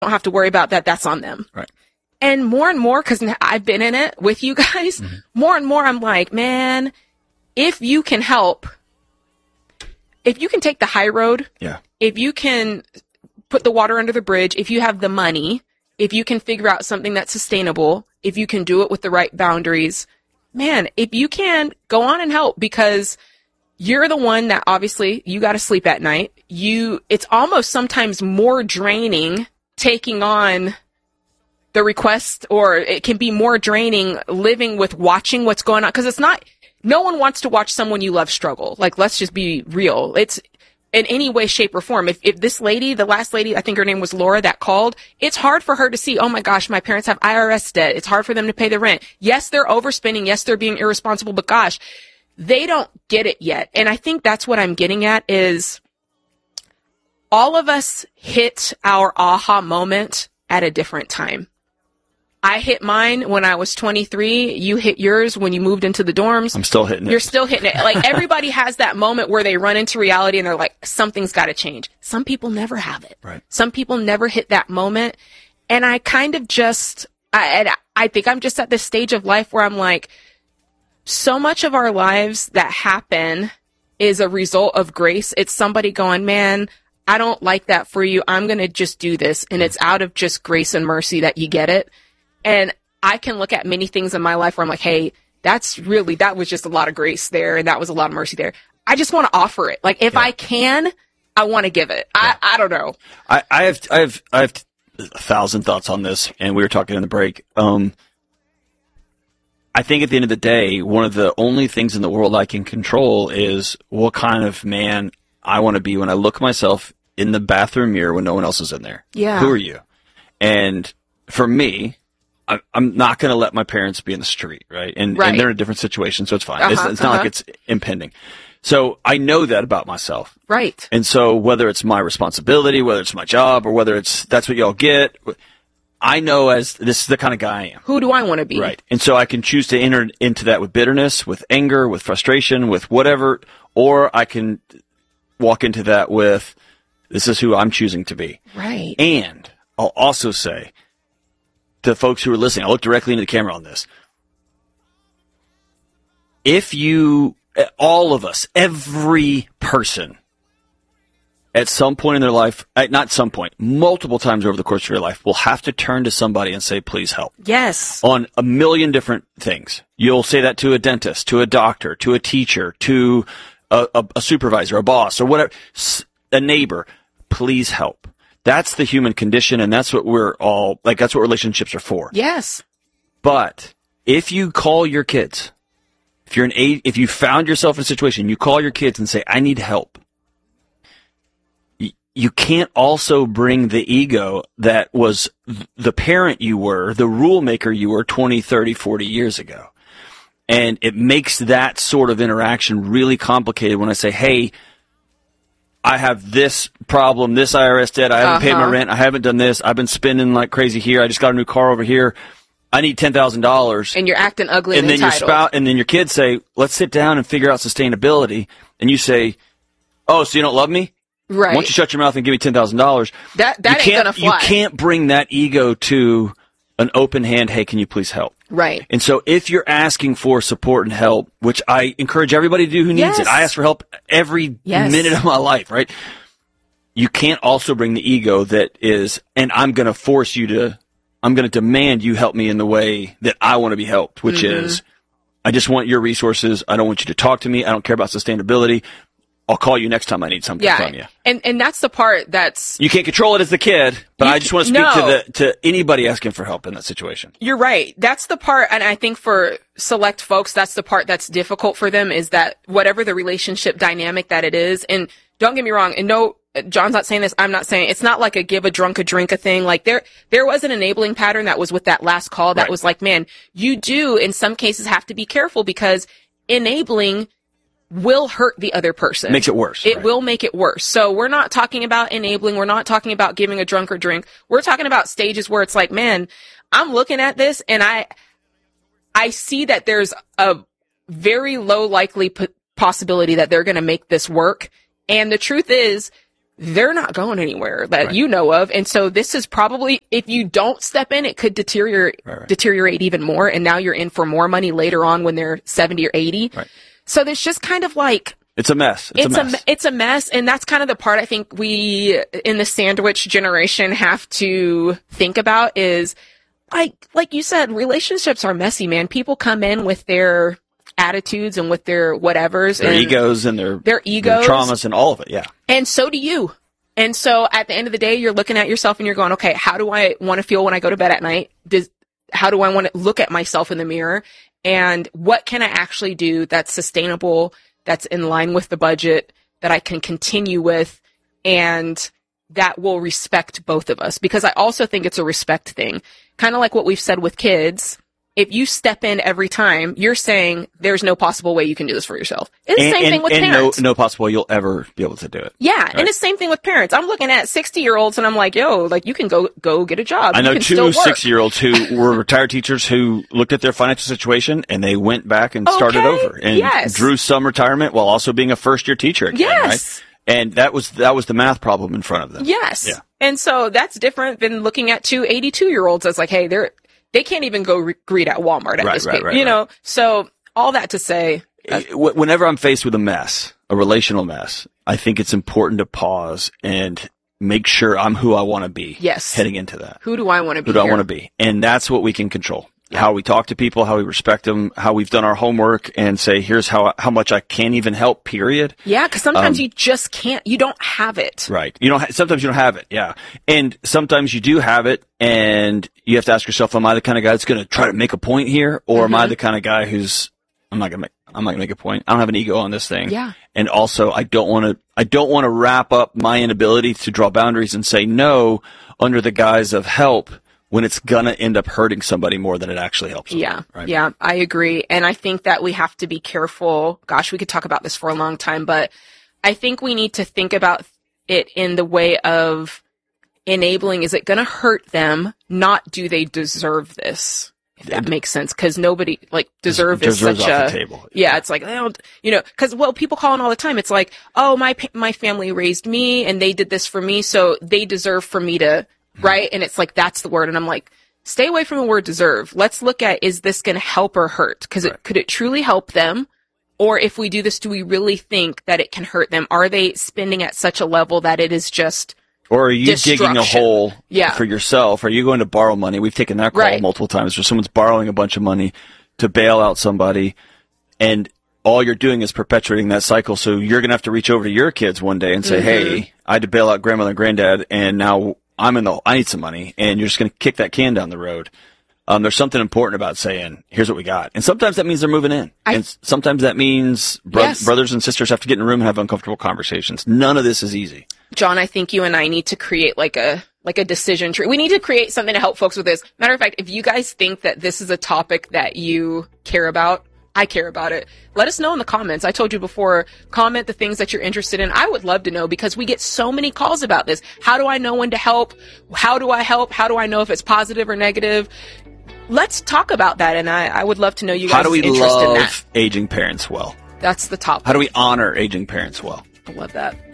don't have to worry about that. That's on them. Right. And more, because I've been in it with you guys, more and more I'm like, man, if you can help, if you can take the high road, if you can put the water under the bridge, if you have the money, if you can figure out something that's sustainable, if you can do it with the right boundaries, man, if you can, go on and help, because you're the one that obviously you got to sleep at night. It's almost sometimes more draining taking on the request, or it can be more draining living with watching what's going on. Because no one wants to watch someone you love struggle. Like, let's just be real. It's in any way, shape, or form. If this lady, the last lady, I think her name was Laura, that called, it's hard for her to see, oh my gosh, my parents have IRS debt. It's hard for them to pay the rent. Yes, they're overspending. Yes, they're being irresponsible, but gosh, they don't get it yet. And I think that's what I'm getting at is all of us hit our aha moment at a different time. I hit mine when I was 23. You hit yours when you moved into the dorms. I'm still hitting it. You're still hitting it. Like, everybody has that moment where they run into reality and they're like, something's got to change. Some people never have it. Right. Some people never hit that moment. And I kind of I think I'm just at this stage of life where I'm like, so much of our lives that happen is a result of grace. It's somebody going, man, I don't like that for you. I'm going to just do this. And it's out of just grace and mercy that you get it. And I can look at many things in my life where I'm like, hey, that was just a lot of grace there. And that was a lot of mercy there. I just want to offer it. Like, if I can, I want to give it. I don't know. I have 1,000 thoughts on this, and we were talking in the break. I think at the end of the day, one of the only things in the world I can control is what kind of man I want to be when I look myself in the bathroom mirror when no one else is in there. Yeah. Who are you? And for me, I'm not going to let my parents be in the street, right? And they're in a different situation, so it's fine. It's not like it's impending. So I know that about myself. Right. And so whether it's my responsibility, whether it's my job, or whether that's what y'all get, I know as this is the kind of guy I am. Who do I want to be? Right. And so I can choose to enter into that with bitterness, with anger, with frustration, with whatever, or I can walk into that with, this is who I'm choosing to be. Right. And I'll also say to folks who are listening, I'll look directly into the camera on this. If you, all of us, every person, at some point in their life, not some point, multiple times over the course of your life, will have to turn to somebody and say, please help. Yes. On a million different things. You'll say that to a dentist, to a doctor, to a teacher, to a supervisor, a boss, or whatever, a neighbor. Please help. That's the human condition, and that's what that's what relationships are for. Yes. But if you call your kids, if you found yourself in a situation, you call your kids and say, I need help. You can't also bring the ego that was the parent you were, the rule maker you were 20, 30, 40 years ago. And it makes that sort of interaction really complicated when I say, hey, I have this problem, this IRS debt, I haven't paid my rent, I haven't done this, I've been spending like crazy here, I just got a new car over here, I need $10,000. And you're acting ugly and then entitled. And then your kids say, let's sit down and figure out sustainability. And you say, oh, so you don't love me? Right. Why don't you shut your mouth and give me $10,000? That ain't gonna fly. You can't bring that ego to an open hand, hey, can you please help? Right. And so if you're asking for support and help, which I encourage everybody to do who needs it, I ask for help every minute of my life, right? You can't also bring the ego that is, and I'm going to demand you help me in the way that I want to be helped, which is, I just want your resources. I don't want you to talk to me. I don't care about sustainability. I'll call you next time I need something from you. And that's the part that's... You can't control it as the kid, but I just want to speak to anybody asking for help in that situation. You're right. That's the part, and I think for select folks, that's the part that's difficult for them, is that whatever the relationship dynamic that it is, and don't get me wrong, and no, John's not saying this, I'm not saying, it's not like a give a drunk a drink a thing. Like there was an enabling pattern that was with that last call that was like, man, you do in some cases have to be careful because enabling will hurt the other person. Makes it worse. It will make it worse. So we're not talking about enabling. We're not talking about giving a drunk or drink. We're talking about stages where it's like, man, I'm looking at this and I see that there's a very low likely possibility that they're going to make this work. And the truth is, they're not going anywhere that you know of. And so this is probably, if you don't step in, it could deteriorate even more. And now you're in for more money later on when they're 70 or 80. Right. So there's just kind of like, it's a mess. It's a mess. And that's kind of the part I think we in the sandwich generation have to think about is like you said, relationships are messy, man. People come in with their attitudes and with their whatevers, their egos and their egos, their traumas and all of it. Yeah. And so do you. And so at the end of the day, you're looking at yourself and you're going, okay, how do I want to feel when I go to bed at night? How do I want to look at myself in the mirror? And what can I actually do that's sustainable, that's in line with the budget, that I can continue with, and that will respect both of us? Because I also think it's a respect thing. Kind of like what we've said with kids. If you step in every time, you're saying there's no possible way you can do this for yourself. It's the same thing with parents. No possible way you'll ever be able to do it. Yeah, right? And it's the same thing with parents. I'm looking at 60-year-olds and I'm like, yo, like you can go get a job. I know two 60-year-olds who were retired teachers who looked at their financial situation and they went back and started over and drew some retirement while also being a first-year teacher again, right? And that was the math problem in front of them. Yes. Yeah. And so that's different than looking at two 82-year-olds as like, hey, they can't even go greet at Walmart at this point, you know? So all that to say. Whenever I'm faced with a mess, a relational mess, I think it's important to pause and make sure I'm who I want to be. Yes. Heading into that. Who do I want to be? Who do I want to be? And that's what we can control. Yeah. How we talk to people, how we respect them, how we've done our homework, and say, here's how much I can't even help, period. Yeah, because sometimes you just can't. You don't have it. Right. Sometimes you don't have it, yeah. And sometimes you do have it, and you have to ask yourself, am I the kind of guy that's going to try to make a point here? Or am I the kind of guy who's, I'm not going to make a point. I don't have an ego on this thing. Yeah. And also, I don't want to wrap up my inability to draw boundaries and say no under the guise of help, when it's gonna end up hurting somebody more than it actually helps somebody. Yeah, right? Yeah, I agree. And I think that we have to be careful. Gosh, we could talk about this for a long time, but I think we need to think about it in the way of enabling, is it gonna hurt them? Not do they deserve this? If that makes sense. Cause nobody, deserve is such off the table. Yeah, it's like, they don't, cause people call in all the time. It's like, oh, my family raised me and they did this for me, so they deserve for me to, right? And it's like, that's the word. And I'm like, stay away from the word deserve. Let's look at, is this going to help or hurt? Because could it truly help them? Or if we do this, do we really think that it can hurt them? Are they spending at such a level that it is just Or are you digging a hole for yourself? Are you going to borrow money? We've taken that call multiple times where someone's borrowing a bunch of money to bail out somebody, and all you're doing is perpetuating that cycle. So you're going to have to reach over to your kids one day and say, hey, I had to bail out grandmother and granddad, and now I need some money, and you're just going to kick that can down the road. There's something important about saying, here's what we got. And sometimes that means they're moving in. And sometimes that means brothers and sisters have to get in a room and have uncomfortable conversations. None of this is easy. John, I think you and I need to create like a decision tree. We need to create something to help folks with this. Matter of fact, if you guys think that this is a topic that you care about, I care about it. Let us know in the comments. I told you before, comment the things that you're interested in. I would love to know, because we get so many calls about this. How do I know when to help? How do I help? How do I know if it's positive or negative? Let's talk about that, and I would love to know you guys' interest in that. How do we love aging parents well? That's the top. How do we honor aging parents well? I love that.